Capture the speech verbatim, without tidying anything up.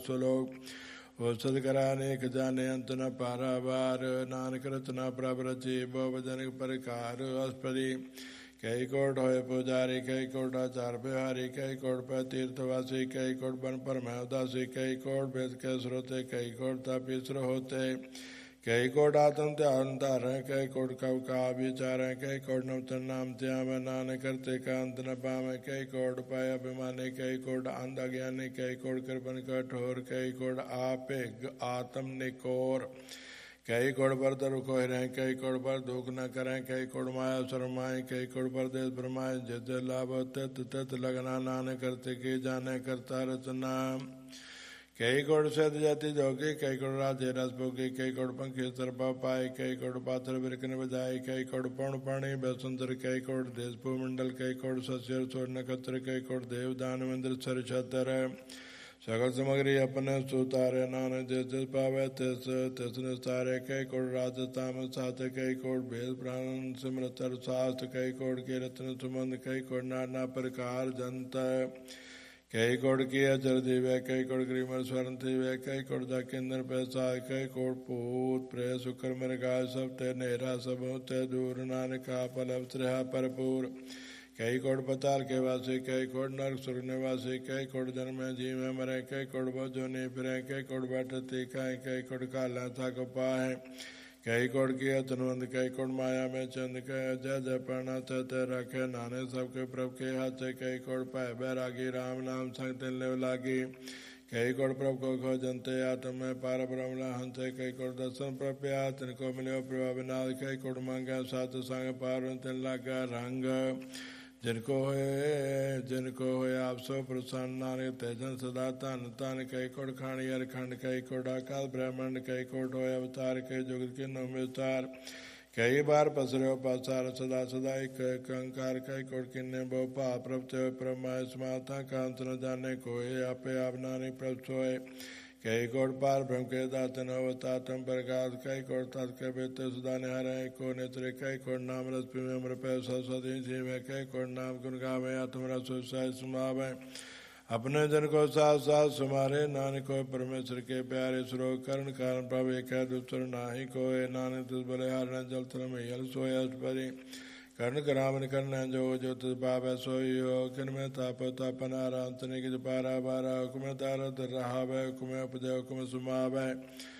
सुलोक औसत करा अनेक जाने अंत न पारावार नानक रचना प्रभ रची बहुवचन परिकार अस्परी कई कोट होए पुजारी कई कोट आचार बिहारी कई कोट पर तीर्थवासी कई कोट बन पर उदासी कई कोट वेद के श्रोते कई कोट तपीश्र होते कई कोट आत्म त्यान तार कई कोट कव का विचार कई कोट नवतन नाम त्याम नान करते का अंत न पावे कई कोट पाय अभिमानी कई कोट अंध ज्ञानी कई कोट कृपन कठोर कई कोट आपे आत्म निकोर कई कोड़ पर रुख रहें कई कोड़ पर दुख न करें कई कोड़ माया शरमाए कई कोड़ पर देश भरमाए जित लाभ तित तित लगना नान करते की जाने करता रचना कई कोड़ से जाति जोगी कई कोड़ राधे रस भोगी कई कोड़ पंखी सरपा पाए कई कोड़ पात्र बिरकन बजाए कई कोड़ पौण पाणी बसंतर कई कोड़ देश भूमंडल कई कोड़ सस्यर सोर नक्षत्र कई कोड़ देव दान मंदिर सर छतर सकल सामग्री अपने सुतारे नान जिस जिस पावे तिस तिस निस्तारे कई कोड़ राजताम सात कई कोड़ भेद प्राण सिमरतर शास्त्र कई कोड़ के रत्न सुमंद कई कोड़ नाना प्रकार जंत कई कोड़ की अचर दिव्य कई कोड़ ग्रीमर स्वर्ण दिव्य कई कोड़ दकिंदर पैसा कई कोड़ पूत प्रे सुकर मृगाय सब ते नेरा सब ते दूर नानका पलव त्रिहा परपूर कई कोड़ पताल के वासी कई कोड़ नरक सुर निवासी कई कोड़ जन्म जी में मरे कई कोड़ बजो नहीं फिरे कई कोड़ बैठती कई कई कोड़ काला था को पाए कई कोड़ की तनवंद कई कोड़ माया में चंद कई जय जय पढ़ना चाहते रखे नाने सबके प्रभ के हाथ से कई कोड़ पाए बैरागी राम नाम संग तिन ले लागी कई कोड़ प्रभ को खो जनते आत्म में पार ब्रह्मला हंसे कई कोड़ दर्शन प्रप्या तिनको मिले प्रभा विनाश कई कोड़ मांगा सात संग पार तिन लगा रंग जिनको होए जिनको होए आप सो प्रसन्न नानक तेजन सदा तन तन कई कोड़ खाणी अरखंड कई कोड़ आकाश ब्रह्मंड कई कोड़ होए अवतार कई जुगत के नौ विस्तार कई बार पसरे पासार सदा सदा एक कंकार कई कोड़ किन्ने बहु पा प्रभते प्रमाय समाता कांत न जाने कोई आपे आप नानी प्रभ सोए कई कोड़ पार ब्रह्म के दातन अवतातम प्रकाश कई कोड़ तत् के बेते सुदाने हरे को नेत्र कई कोड़ नाम रस पिमे अमर पे सरस्वती जी में कई कोड़ नाम गुण गावे आत्म रस उत्साह सुमावे अपने जन को साथ साथ सुमारे नानक को परमेश्वर के प्यारे श्लोक कर्ण कारण प्रभु एक है दूसर नाही कोय नानक तुझ बले हारण जल थल में यल सोय अष्टपरी कर्ण करावन कर्ण जो जो तुझ पावे सोई हो किन में ताप तापना रांतने की पारा बारा हुक्म तारत रहावे हुक्म उपजय हुक्म सुमावे